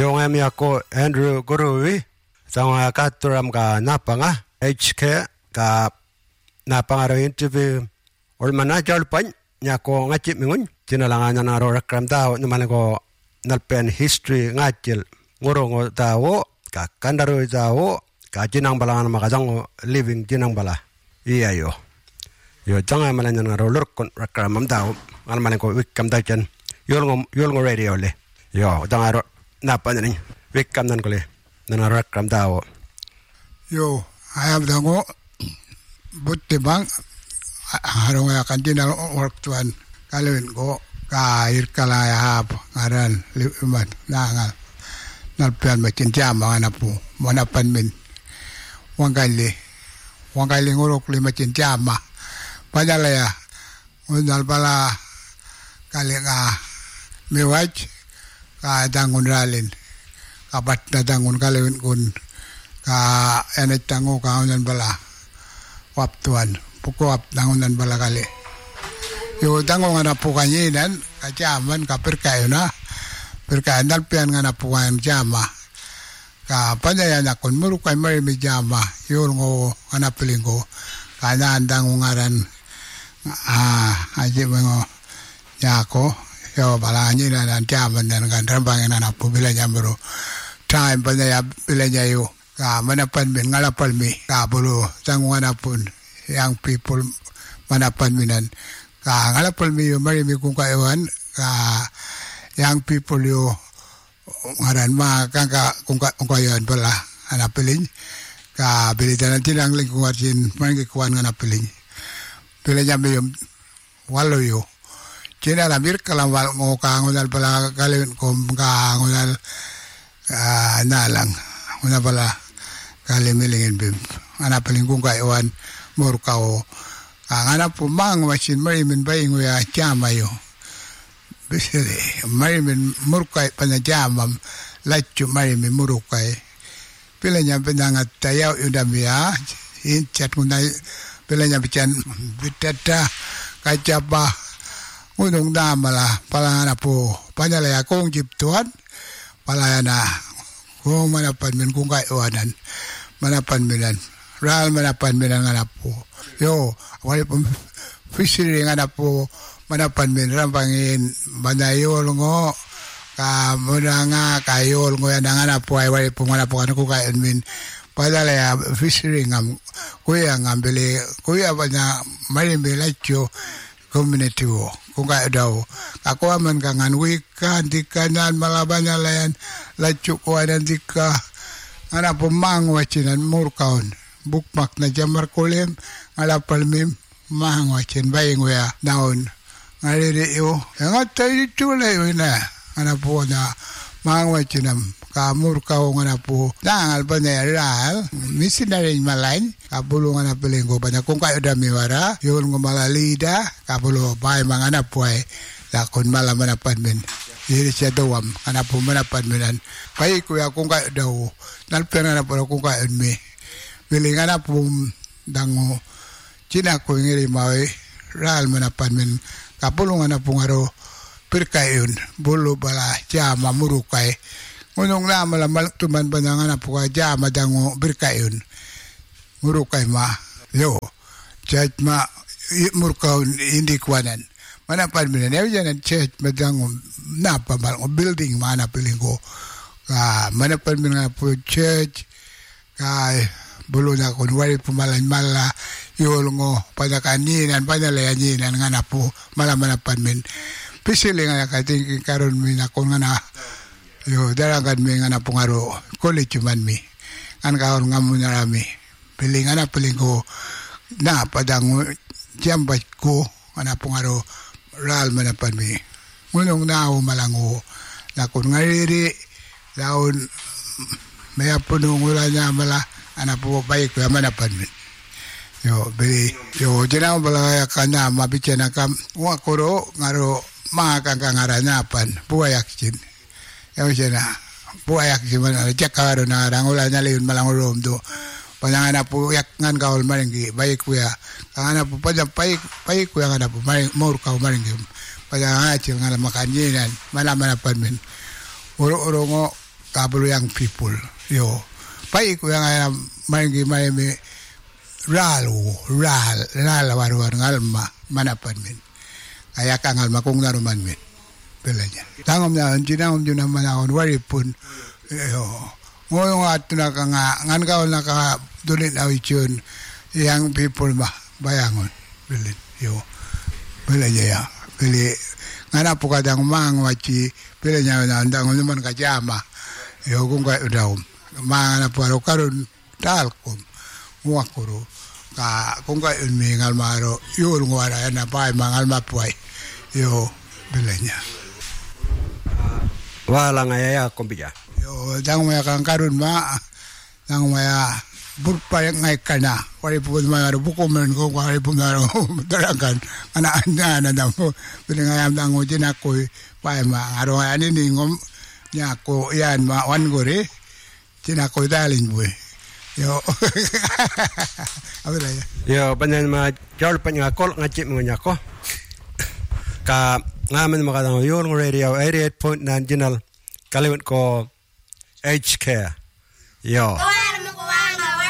Yung ako Andrew Gurui sa katuram ka napanga HK ka napangaro interview or manager pan niya ko ngachip mingun tinalangan na ro rakram daw naman ko nalpen history ngachil ngurong daw ka kandaro daw ka jinang balangan makadang living jinang bala iyayo yo janga malan na ro lurkon rakram daw man ko wikam dajan yolngo radio le yo dangaro napan ni wikam nan ko le na rakram daw yo ayam dango butte bang harong ya kantina work tuan kalawin ko kair kalaya hap ngaran liman nangal nalpian macin jama anapu manapan min wangkali nguruk lima macin jama padalaya undal bala kali ka miwaj ka dangun ralin kapat na dangun kalawin kun ka enet tango ka unan bala wap tuan pukuap dangunan bala kali yo tango nga napukanyinan kajaman ka perkayo na perkayo nalpian nga napukanyan jama ka pandayan akon murukay marimi jama yun ngo anapiling ko kanaan ngaran aji mga nyako yo balanyinan ang jaman na nagandarbangin na napubila niya bro time pandaya bila niya yo ka manapan min ngalapal mi ka bulo tango nga napun young people manapan minan ka ngalapal mi yo marimi kung kaiwan ka young people yo ngaran ma kung kayan pala anapiling ka bilitan natin ang lingkungan sin manggikuan nga napiling pila niya mi yung walo yo chinalamir kalawal ngo ka ngunal pala kalawin ko ka ngunal nalang una pala kalimilingin bim anapiling kung kaiwan murkao anganap po mang masin marimin baying ya jama yo bisire marimin murkay panajamam lachu marimin murukay pila niya pinangat tayaw udamia inchat kunay pila niya bican bitata kacapa unong damala palangan po panalaya kong jiptuan palayana kung manapan min kung kaiwanan manapan minan ral manapan minan nga po yo wala po fishery nga po manapan min rampangin banayol ngo ka muna nga kayol ngo yan nga po ay wala po manapo ano kung kain min padalaya fishery nga kuya nga bili kuya ba na marimbilatyo community wo kung kaya daw ako man ka ngan wika di kanan malaban na layan latyo ko anan di ka nga po mangwachinan murkaon bukmak na jamar kulim ngalapal mim mangwachin baying wea naon ngaliri yo nga tayo tulay na nga po na mangwachinam kamur kao nga po nangal pa na ral misinarin malain kapulo nga napilinggo pa na kung kayo dami wara yun nga malalida kapulo bay mga na po ay lakon malaman na padmin yun siya dawam nga po manapadminan kaya kuya kung kayo daw nalpera na po kung kayo mi biling nga po dango china ko ngiri mawe ral manapadmin kapulo nga na po nga ro perkayon bulo bala jama murukay ngunong na malamal tuman ba nga na po ka jama dango perkayon murukay ma yo chat ma murkaon hindi kwanan manapadmin na yan ang chat madango napamal o building manapiling ko manapadmin nga po church kay bulo na kung wali pumalan mala yun ngo padakaninan padalayaниnan nga na po malamanapan min pisili nga nakatingin karon min ako nga na yo daragan mi nga na po nga ro college man mi kan karon nga mo narami pili nga na piling ko na padang jambat ko nga na po nga ro ral manapan mi ngunong nao malango na kung nga riri laon maya punong wala niya mala ana po baik ko manapan min yo beli yo jena bala kana mabichen akam wa koro ngaro makakangarapan buayak jin yo jena buayak jiman jakaro na rangola nyaleun malangorom do panangana po yakngan kaol maringi baik ko ya kana po pada baik ko kana po mor ka maringi pada ngacil ngala makanyinan malamanapan min oro ngo kabulu young people yo pai ko yang mai ral waru ngalma manapan min kaya kangal makung naruman min pelanya tangom na juna manahon wari pun yo ngoyong atuna ka nga ngan ka na ka dulit awichun young people bayangon pelin yo pelanya ya peli ngana po kadang mangwachi pelanya na ndang naman ka jama yo kung ka daw mga po karon talkom wakuro ka kung ka unmi ngalmaro yul ngwara na pa mangal mapuay yo belanya wala ngaya kompija yo dang maya kan karon dang maya burpa ngai kana wari po maya buko men ko wari po na tarakan ana na mo belanga dang ujin ako pa mangaro ani ningom nya ko yan ma wan gore tinako dalin boy yo abela yo banan ma jol panyakol ngacip ngonyako ka ngamen makadang yul radio 88.9 jinal kaliwat ko HK yo